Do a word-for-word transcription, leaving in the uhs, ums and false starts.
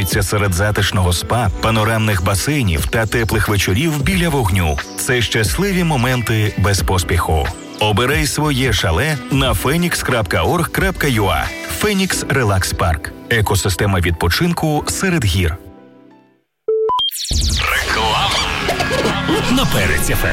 розкриваються серед затишного спа, панорамних басейнів та теплих вечорів біля вогню. Це щасливі моменти без поспіху. Обирай своє шале на фенікс крапка орг крапка ю а. Фенікс Релакс Парк. Екосистема відпочинку серед гір. Реклама на Перець еф ем.